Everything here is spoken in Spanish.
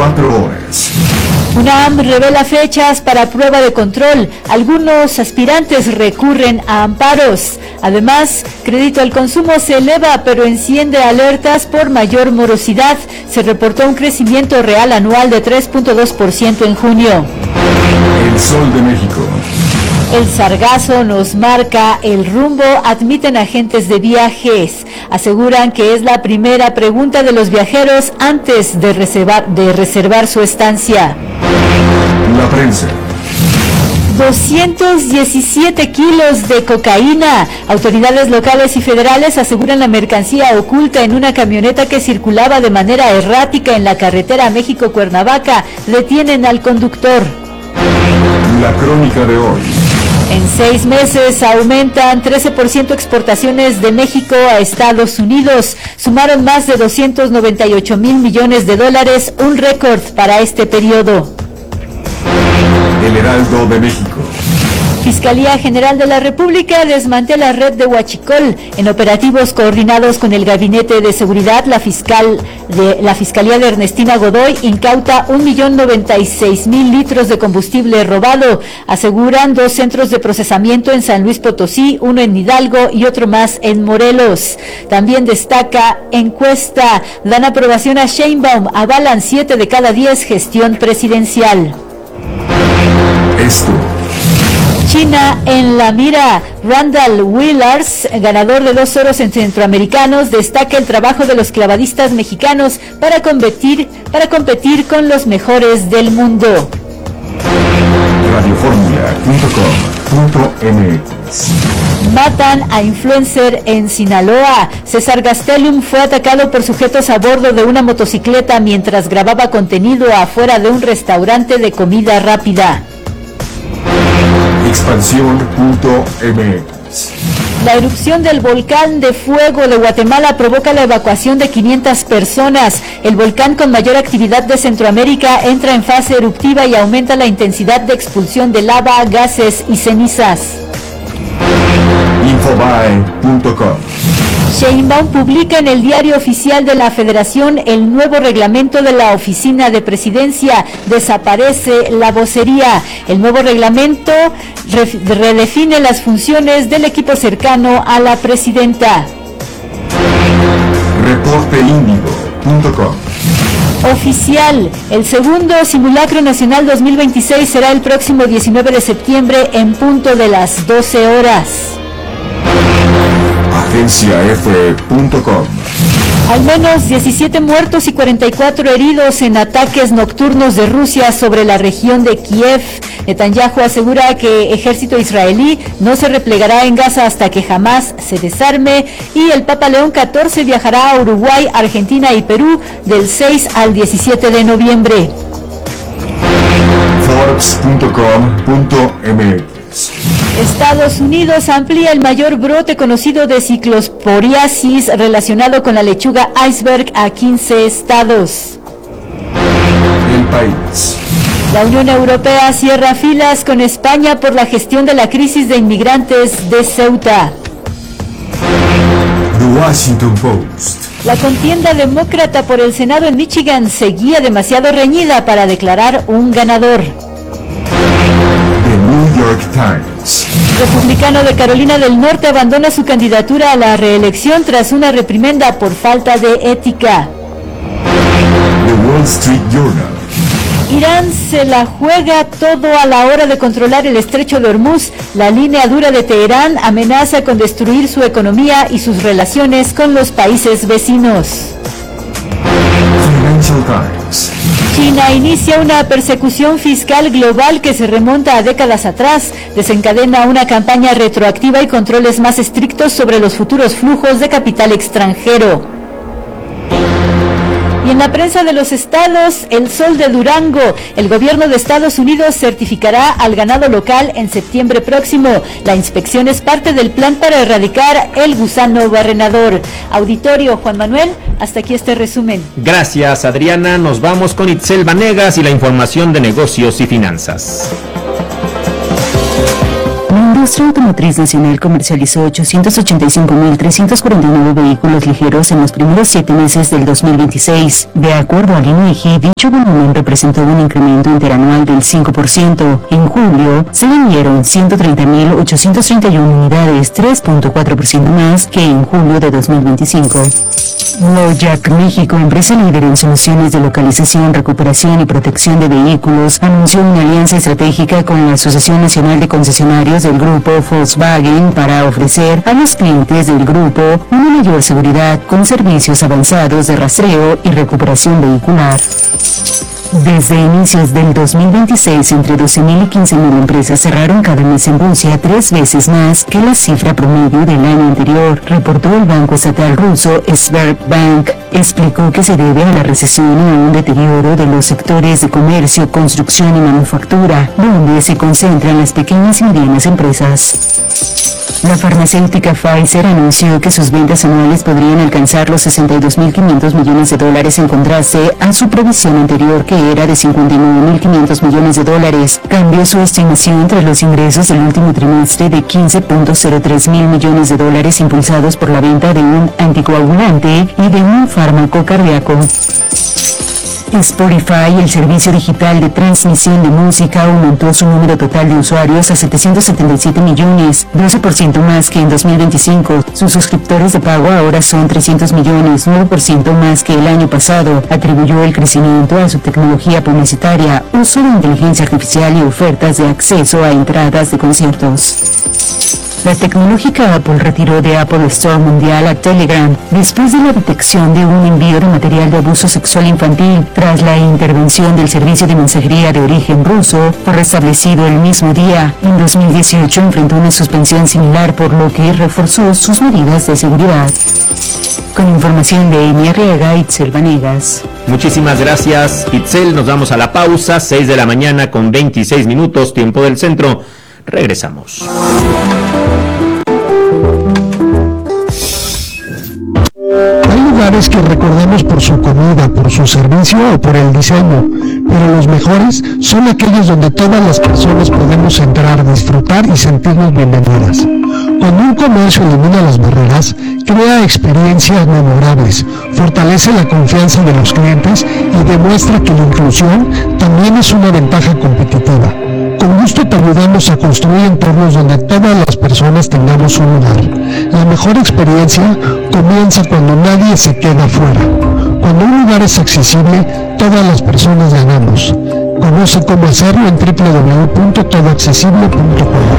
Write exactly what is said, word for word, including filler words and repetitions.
veinticuatro horas. UNAM revela fechas para prueba de control. Algunos aspirantes recurren a amparos. Además, crédito al consumo se eleva, pero enciende alertas por mayor morosidad. Se reportó un crecimiento real anual de tres punto dos por ciento en junio. El Sol de México. El sargazo nos marca el rumbo, admiten agentes de viajes. Aseguran que es la primera pregunta de los viajeros antes de reservar, de reservar su estancia. La prensa. doscientos diecisiete kilos de cocaína. Autoridades locales y federales aseguran la mercancía oculta en una camioneta que circulaba de manera errática en la carretera México-Cuernavaca. Detienen al conductor. La crónica de hoy. En seis meses aumentan trece por ciento exportaciones de México a Estados Unidos. Sumaron más de doscientos noventa y ocho mil millones de dólares, un récord para este periodo. El Heraldo de México. Fiscalía General de la República desmantela red de Huachicol. En operativos coordinados con el Gabinete de Seguridad, la fiscal de la Fiscalía de Ernestina Godoy incauta un millón noventa y seis mil litros de combustible robado. Aseguran dos centros de procesamiento en San Luis Potosí, uno en Hidalgo y otro más en Morelos. También destaca encuesta, dan aprobación a Sheinbaum, avalan siete de cada diez gestión presidencial. Esto. China en la mira. Randall Willars, ganador de dos oros en centroamericanos, destaca el trabajo de los clavadistas mexicanos para competir, para competir con los mejores del mundo. radio fórmula punto com punto m x. Matan a influencer en Sinaloa. César Gastelum fue atacado por sujetos a bordo de una motocicleta mientras grababa contenido afuera de un restaurante de comida rápida. expansión punto m x. La erupción del volcán de fuego de Guatemala provoca la evacuación de quinientas personas. El volcán con mayor actividad de Centroamérica entra en fase eruptiva y aumenta la intensidad de expulsión de lava, gases y cenizas. infobae punto com. Sheinbaum publica en el Diario Oficial de la Federación el nuevo reglamento de la Oficina de Presidencia. Desaparece la vocería. El nuevo reglamento redefine las funciones del equipo cercano a la presidenta. reporte índigo punto com. Oficial, el segundo Simulacro Nacional dos mil veintiséis será el próximo diecinueve de septiembre en punto de las doce horas. agencia efe punto com. Al menos diecisiete muertos y cuarenta y cuatro heridos en ataques nocturnos de Rusia sobre la región de Kiev. Netanyahu asegura que ejército israelí no se replegará en Gaza hasta que jamás se desarme. Y el Papa León catorce viajará a Uruguay, Argentina y Perú del seis al diecisiete de noviembre. forbes punto com punto m x. Estados Unidos amplía el mayor brote conocido de ciclosporiasis relacionado con la lechuga iceberg a quince estados. El país. La Unión Europea cierra filas con España por la gestión de la crisis de inmigrantes de Ceuta. The Washington Post. La contienda demócrata por el Senado en Michigan seguía demasiado reñida para declarar un ganador. The New York Times. Republicano de Carolina del Norte abandona su candidatura a la reelección tras una reprimenda por falta de ética. The Wall Street Journal. Irán se la juega todo a la hora de controlar el estrecho de Hormuz. La línea dura de Teherán amenaza con destruir su economía y sus relaciones con los países vecinos. Financial Times. China inicia una persecución fiscal global que se remonta a décadas atrás. Desencadena una campaña retroactiva y controles más estrictos sobre los futuros flujos de capital extranjero. Y en la prensa de los estados, El Sol de Durango, el gobierno de Estados Unidos certificará al ganado local en septiembre próximo. La inspección es parte del plan para erradicar el gusano barrenador. Auditorio, Juan Manuel, hasta aquí este resumen. Gracias, Adriana. Nos vamos con Itzel Vanegas y la información de negocios y finanzas. Mundo industria automotriz nacional comercializó ochocientos ochenta y cinco mil trescientos cuarenta y nueve vehículos ligeros en los primeros siete meses del dos mil veintiséis. De acuerdo al INEGI, dicho volumen representó un incremento interanual del cinco por ciento. En julio, se vendieron ciento treinta mil ochocientos treinta y uno unidades, tres punto cuatro por ciento más que en julio de dos mil veinticinco. Loyac México, empresa líder en soluciones de localización, recuperación y protección de vehículos, anunció una alianza estratégica con la Asociación Nacional de Concesionarios del Grupo Volkswagen para ofrecer a los clientes del grupo una mayor seguridad con servicios avanzados de rastreo y recuperación vehicular. Desde inicios del dos mil veintiséis, entre doce mil y quince mil empresas cerraron cada mes en Rusia, tres veces más que la cifra promedio del año anterior, reportó el banco estatal ruso Sberbank. Explicó que se debe a la recesión y a un deterioro de los sectores de comercio, construcción y manufactura, donde se concentran las pequeñas y medianas empresas. La farmacéutica Pfizer anunció que sus ventas anuales podrían alcanzar los sesenta y dos mil quinientos millones de dólares en contraste a su previsión anterior, que era de cincuenta y nueve mil quinientos millones de dólares. Cambió su estimación tras los ingresos del último trimestre de quince punto cero tres mil millones de dólares impulsados por la venta de un anticoagulante y de un fármaco cardíaco. Spotify, el servicio digital de transmisión de música, aumentó su número total de usuarios a setecientos setenta y siete millones, doce por ciento más que en dos mil veinticinco. Sus suscriptores de pago ahora son trescientos millones, nueve por ciento más que el año pasado. Atribuyó el crecimiento a su tecnología publicitaria, uso de inteligencia artificial y ofertas de acceso a entradas de conciertos. La tecnológica Apple retiró de Apple Store Mundial a Telegram después de la detección de un envío de material de abuso sexual infantil. Tras la intervención del servicio de mensajería de origen ruso, fue restablecido el mismo día. En dos mil dieciocho enfrentó una suspensión similar, por lo que reforzó sus medidas de seguridad. Con información de Amy Arriaga y Itzel Vanegas. Muchísimas gracias, Itzel. Nos vamos a la pausa, seis de la mañana con veintiséis minutos, tiempo del centro. Regresamos. Hay lugares que recordamos por su comida, por su servicio o por el diseño, pero los mejores son aquellos donde todas las personas podemos entrar, disfrutar y sentirnos bienvenidas. Cuando un comercio elimina las barreras, crea experiencias memorables, fortalece la confianza de los clientes y demuestra que la inclusión también es una ventaja competitiva. Con gusto te ayudamos a construir entornos donde todas las personas tengamos un lugar. La mejor experiencia comienza cuando nadie se queda fuera. Cuando un lugar es accesible, todas las personas ganamos. Conoce cómo hacerlo en doble u doble u doble u punto todo accesible punto com.